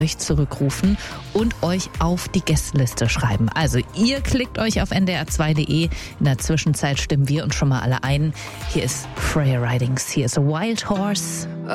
euch zurückrufen und euch auf die Gästeliste schreiben. Also ihr klickt euch auf ndr2.de. In der Zwischenzeit stimmen wir uns schon mal alle ein. Hier ist Freya Ridings, hier ist A Wild Horse.